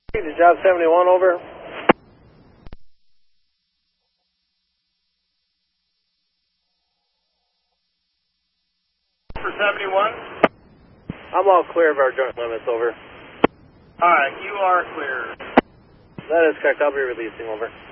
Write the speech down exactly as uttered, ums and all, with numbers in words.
To job seventy-one, over. For seventy-one? I'm all clear of our joint limits, over. Alright, you are clear. That is correct. I'll be releasing, over.